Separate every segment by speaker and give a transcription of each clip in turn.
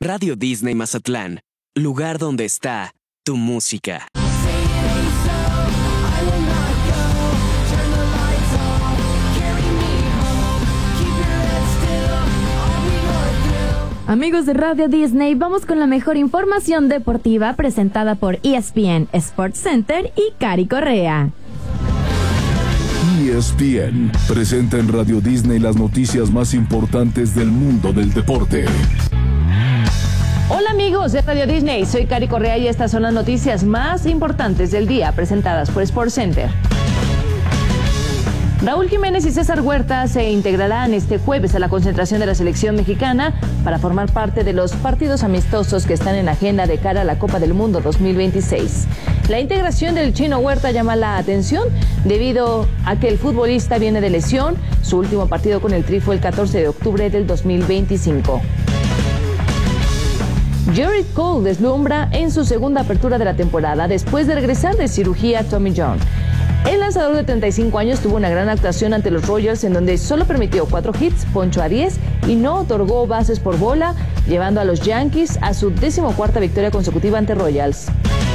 Speaker 1: Radio Disney Mazatlán, lugar donde está tu música.
Speaker 2: Amigos de Radio Disney, vamos con la mejor información deportiva presentada por ESPN, Sports Center y Cari Correa.
Speaker 3: ESPN presenta en Radio Disney las noticias más importantes del mundo del deporte.
Speaker 4: Hola amigos de Radio Disney, soy Cari Correa y estas son las noticias más importantes del día presentadas por Sports Center. Raúl Jiménez y César Huerta se integrarán este jueves a la concentración de la selección mexicana para formar parte de los partidos amistosos que están en agenda de cara a la Copa del Mundo 2026. La integración del Chino Huerta llama la atención debido a que el futbolista viene de lesión. Su último partido con el Tri fue el 14 de octubre del 2025. Gerrit Cole deslumbra en su segunda apertura de la temporada después de regresar de cirugía Tommy John. El lanzador de 35 años tuvo una gran actuación ante los Royals en donde solo permitió 4 hits, ponchó a 10 y no otorgó bases por bola, llevando a los Yankees a su 14ª victoria consecutiva ante Royals.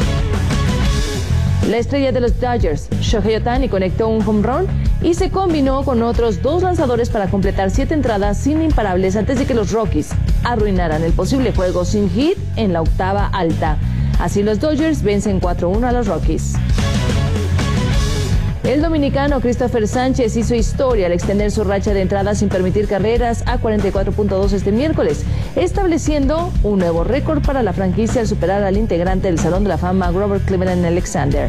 Speaker 4: La estrella de los Dodgers, Shohei Ohtani, conectó un home run y se combinó con otros 2 lanzadores para completar 7 entradas sin imparables antes de que los Rockies arruinaran el posible juego sin hit en la octava alta. Así los Dodgers vencen 4-1 a los Rockies. El dominicano Christopher Sánchez hizo historia al extender su racha de entradas sin permitir carreras a 44.2 este miércoles, estableciendo un nuevo récord para la franquicia al superar al integrante del Salón de la Fama Grover Cleveland Alexander.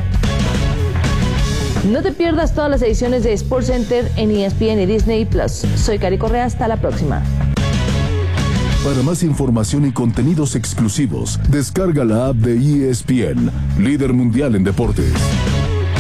Speaker 4: No te pierdas todas las ediciones de Sports Center en ESPN y Disney Plus. Soy Cari Correa, hasta la próxima.
Speaker 3: Para más información y contenidos exclusivos, descarga la app de ESPN, líder mundial en deportes.